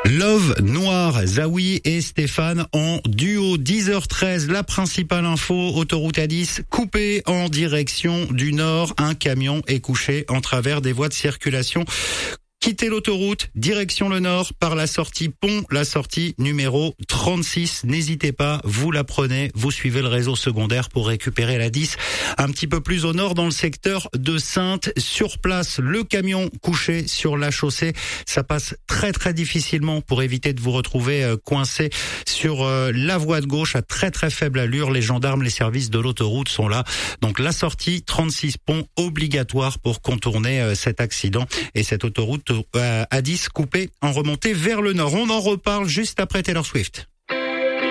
Love Noir, Zawi et Stéphane en duo. 10h13, la principale info, autoroute A10 coupée en direction du nord. Un camion est couché en travers des voies de circulation. Quittez l'autoroute, direction le nord, par la sortie Pont, la sortie numéro 36. N'hésitez pas, vous la prenez, vous suivez le réseau secondaire pour récupérer la 10. Un petit peu plus au nord, dans le secteur de Saintes. Sur place, le camion couché sur la chaussée. Ça passe très très difficilement pour éviter de vous retrouver coincé sur la voie de gauche à très très faible allure. Les gendarmes, les services de l'autoroute sont là. Donc la sortie 36 Pont obligatoire pour contourner cet accident et cette autoroute A10 coupée en remontée vers le nord. On en reparle juste après Taylor Swift.